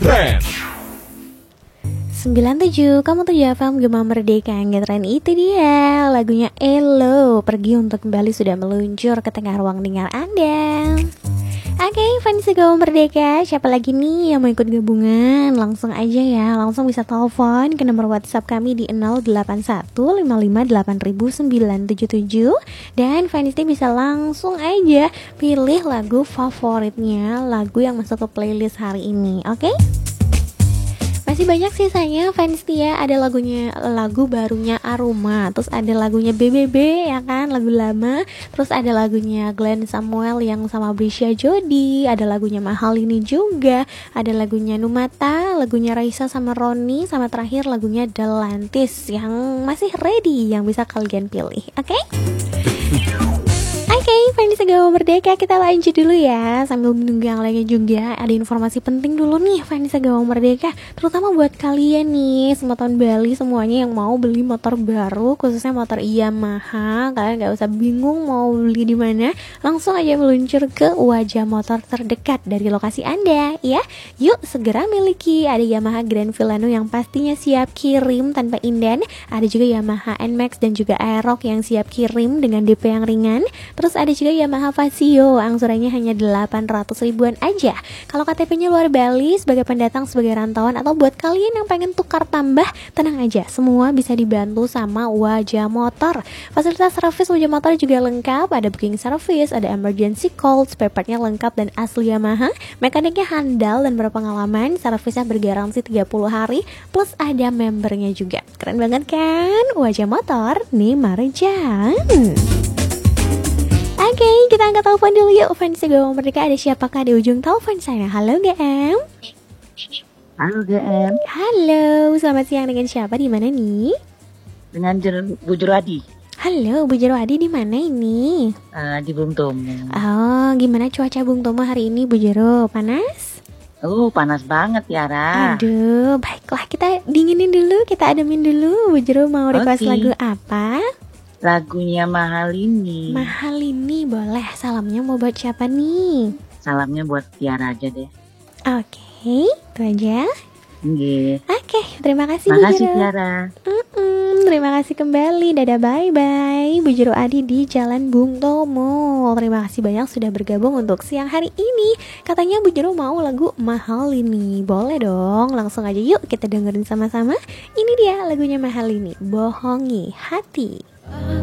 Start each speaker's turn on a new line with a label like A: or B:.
A: Ngetren
B: 97, kamu tuh FM Gema Merdeka. Ngetren itu dia lagunya Elo. Pergi untuk kembali sudah meluncur ke tengah ruang dengar Anda. Oke, fans Gema Merdeka, siapa lagi nih yang mau ikut gabungan? Langsung aja ya, langsung bisa telepon ke nomor WhatsApp kami di 0815580977. Dan fans ini bisa langsung aja pilih lagu favoritnya, lagu yang masuk ke playlist hari ini, oke? Masih banyak sisanya fans dia, ada lagu barunya Aroma, terus ada lagunya BBB ya kan, lagu lama, terus ada lagunya Glenn Samuel yang sama Brisya Jody, ada lagunya Mahal ini juga, ada lagunya Numata, lagunya Raisa sama Roni, sama terakhir lagunya Delantis yang masih ready yang bisa kalian pilih, oke? Oke, fans Gema Merdeka, kita lanjut dulu ya. Sambil menunggu yang lainnya juga, ada informasi penting dulu nih fans Gema Merdeka, terutama buat kalian nih Semoton Bali semuanya yang mau beli motor baru, khususnya motor Yamaha. Kalian gak usah bingung mau beli di mana, langsung aja meluncur ke Wajah Motor terdekat dari lokasi Anda ya. Yuk segera miliki. Ada Yamaha Grand Filano yang pastinya siap kirim tanpa inden, ada juga Yamaha NMAX dan juga Aerox yang siap kirim dengan DP yang ringan. Terus ada juga Yamaha Vasio, angsurannya hanya 800 ribuan aja. Kalau KTP-nya luar Bali, sebagai pendatang, sebagai rantauan, atau buat kalian yang pengen tukar tambah, tenang aja, semua bisa dibantu sama Wajah Motor. Fasilitas servis Wajah Motor juga lengkap, ada booking service, ada emergency call, spare part-nya lengkap dan asli Yamaha, mekaniknya handal dan berpengalaman, servisnya bergaransi 30 hari, plus ada membernya juga. Keren banget kan? Wajah Motor, nih Marjan. Oke, kita angkat telepon dulu yuk. Fans Gema Merdeka, ada siapakah di ujung telepon saya? Halo GM.
C: Halo GM.
B: Halo, selamat siang, dengan siapa, di mana nih?
C: Dengan Bu Jurwadi.
B: Halo, Bu Jurwadi, di mana ini?
C: Di Bung Tomo.
B: Oh, gimana cuaca Bung Tomo hari ini, Bu Jero? Panas?
C: Panas banget ya, Ra.
B: Aduh, baiklah, kita dinginin dulu, kita ademin dulu. Bu Jero mau request lagu apa?
C: Lagunya Mahal ini.
B: Mahal ini, boleh. Salamnya mau buat siapa nih?
C: Salamnya buat Tiara aja deh.
B: Oke, itu aja.
C: Nggih.
B: Oke, terima kasih Bu
C: Makasih
B: Jero.
C: Tiara.
B: Terima kasih kembali. Dadah, bye-bye. Bu Jero Adi di Jalan Bung Tomo. Terima kasih banyak sudah bergabung untuk siang hari ini. Katanya Bu Jero mau lagu Mahal ini. Boleh dong, langsung aja yuk kita dengerin sama-sama. Ini dia lagunya Mahal ini, Bohongi Hati.